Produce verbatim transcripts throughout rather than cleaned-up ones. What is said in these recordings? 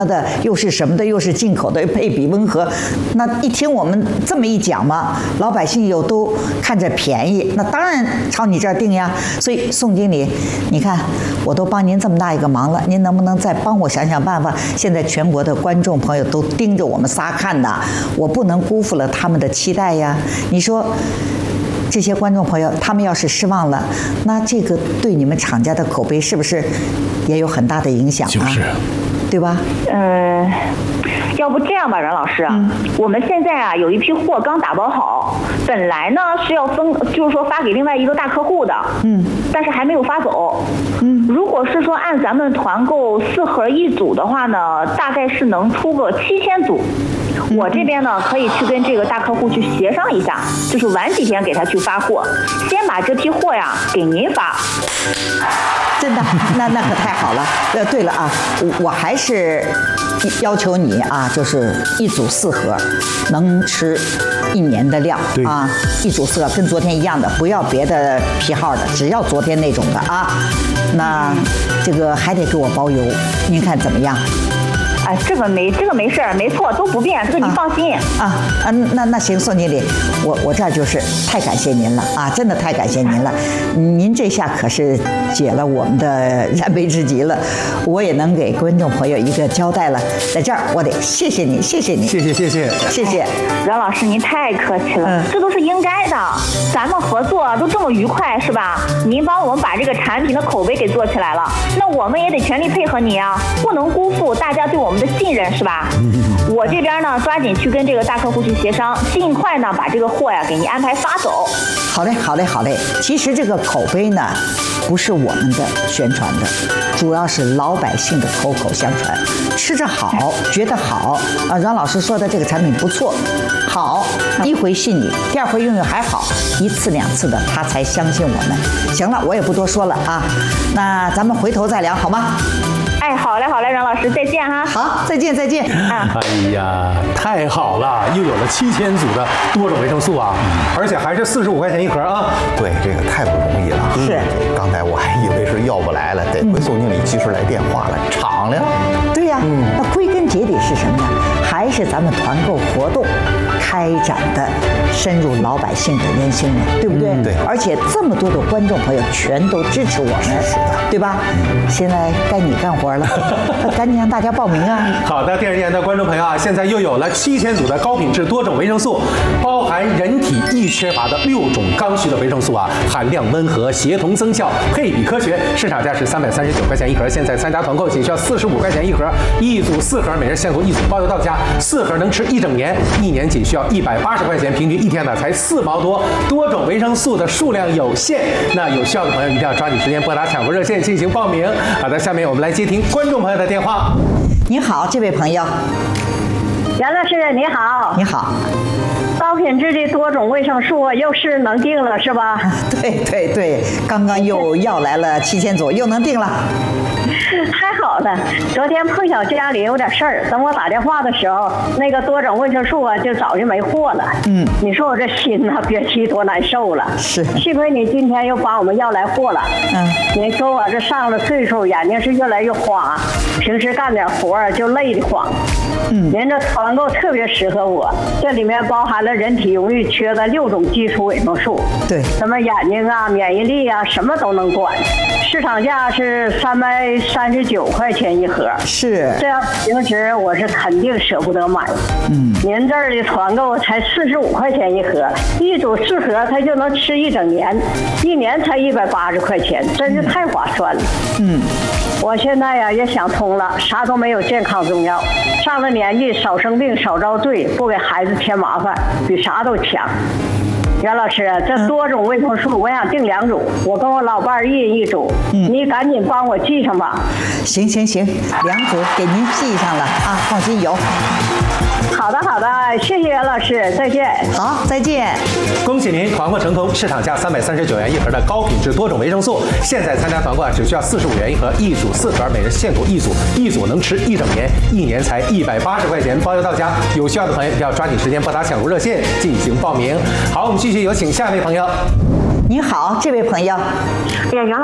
的，又是什么的，又是进口的，配比温和。那一听我们这么一讲嘛，老百姓又都看着便宜，那当然朝你这儿定呀。所以宋经理，你看我都帮您这么大一个忙了，您能不能再帮我想想办法？现在全国的观众朋友都盯着我们仨看呐，我不能辜负了他们的期待呀。你说这些观众朋友，他们要是失望了，那这个对你们厂家的口碑是不是也有很大的影响啊？ 就是。 对吧？ 嗯、呃，要不这样吧，阮老师，嗯、我们现在啊有一批货刚打包好，本来呢是要分，就是说发给另外一个大客户的，嗯，但是还没有发走，嗯，如果是说按咱们团购四盒一组的话呢，大概是能出个七千组。我这边呢，可以去跟这个大客户去协商一下，就是晚几天给他去发货，先把这批货呀给您发。 真的，那那可太好了。呃，对了啊，我我还是要求你啊，就是一组四盒，能吃一年的量啊，一组四盒跟昨天一样的，不要别的批号的，只要昨天那种的啊。那这个还得给我包邮，您看怎么样？ 哎，这个没这个没事儿，没错，都不变，这个你放心。 啊啊，那那行，宋经理，我我这儿就是太感谢您了啊，真的太感谢您了，您这下可是解了我们的燃眉之急了，我也能给观众朋友一个交代了。在这儿，我得谢谢你，谢谢你， 谢谢谢谢谢谢， 阮老师您太客气了，嗯、这都是应该的，咱们合作都这么愉快是吧？您帮我们把这个产品的口碑给做起来了，那我们也得全力配合你啊，不能辜负大家对我们的信任是吧？我这边呢，抓紧去跟这个大客户去协商，尽快呢把这个货呀给您安排发走。 好嘞，好嘞，好嘞。其实这个口碑呢，不是我们的宣传的，主要是老百姓的口口相传，吃着好，觉得好啊。阮老师说的这个产品不错，好，一回信你，第二回用用还好，一次两次的他才相信我们。行了，我也不多说了啊，那咱们回头再聊好吗？ 哎，好嘞，好嘞，阮老师，再见哈。 好，再见，再见。 啊，哎呀，太好了，又有了七千组的多种维生素啊，而且还是四十五块钱一盒啊。 对，这个太不容易了。 是， 刚才我还以为是要不来了，得亏宋经理及时来电话了，敞亮。 对呀，嗯，那归根结底是什么呢？还是咱们团购活动开展的深入老百姓的人心了，对不对？ 嗯、对。 而且这么多的观众朋友全都支持我们， 是的， 对吧？嗯、现在该你干活了，赶紧让大家报名啊！ 好的，电视前的观众朋友啊，现在又有了七千组的高品质多种维生素，包含人体易缺乏的六种刚需的维生素啊，含量温和，协同增效，配比科学，市场价是三百三十九块钱一盒，现在参加团购仅需要四十五块钱一盒，一组四盒，每人限购一组，包邮到家，四盒能吃一整年，一年仅需要一百八十块钱，平均一天呢才四毛多。多种维生素的数量有限，那有需要的朋友一定要抓紧时间拨打抢购热线进行报名。好的，下面我们来接听观众朋友的电话。 你好，这位朋友。 袁老师你好。 你好。 高品质的多种维生素又是能定了是吧？ 对对对，刚刚又要来了七千组，又能定了。 太好了！昨天碰巧家里有点事儿，等我打电话的时候，那个多种维生素啊就早就没货了。嗯，你说我这心呐、啊，别提多难受了。 是， 幸亏你今天又帮我们要来货了。嗯，你说我这上了岁数，眼睛是越来越花，平时干点活儿就累得慌。嗯，您这团购特别适合我，这里面包含了人体容易缺的六种基础维生素。 对， 什么眼睛啊、免疫力啊，什么都能管。市场价是三百三十九块钱一盒， 是这样平时我是肯定舍不得买。嗯，您这儿的团购才四十五块钱一盒，一组四盒，它就能吃一整年，一年才一百八十块钱，真是太划算了。嗯，我现在呀也想通了，啥都没有健康重要，上了年纪少生病少遭罪，不给孩子添麻烦，比啥都强。袁老师，这多种维生素我想订两组，我跟我老伴儿一人一组，嗯，你赶紧帮我记上吧。 行行行，两组给您记上了啊，放心有。 好的好的，谢谢袁老师，再见。 好，再见。 恭喜您团购成功，市场价三百三十九元一盒的高品质多种维生素，现在参加团购只需要四十五元一盒，一组四盒，每人限购一组，一组能吃一整年，一年才一百八十块钱，包邮到家。有需要的朋友一定要抓紧时间拨打抢购热线进行报名。好，我们继续有请下一位朋友。 你好，这位朋友。 哎呀，袁老师好。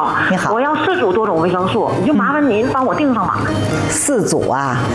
好， 你好我要四组多种维生素，你就麻烦您帮我订上吧。 四组啊，